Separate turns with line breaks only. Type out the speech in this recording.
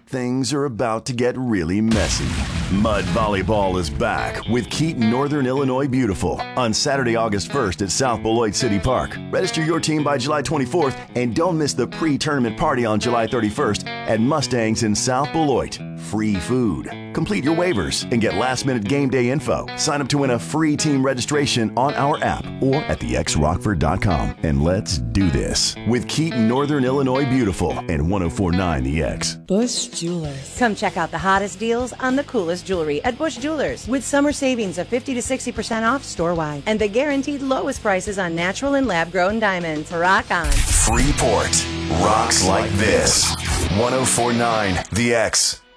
things are about to get really messy. Mud Volleyball is back with Keaton Northern Illinois Beautiful on Saturday, August 1st at South Beloit City Park. Register your team by July 24th and don't miss the pre-tournament party on July 31st at Mustangs in South Beloit. Free food. Complete your waivers and get last-minute game day info. Sign up to win a free team registration on our app or at thexrockford.com. And let's do this with Keaton Northern Illinois Beautiful and 104.9 The X.
Bush Jewelers.
Come check out the hottest deals on the coolest jewelry at Bush Jewelers with summer savings of 50 to 60% off store-wide and the guaranteed lowest prices on natural and lab-grown diamonds. Rock on.
Freeport rocks like this. 104.9 The X.